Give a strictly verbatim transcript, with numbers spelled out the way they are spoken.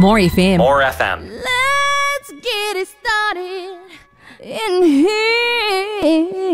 More F M. More F M. Let's get it started in here.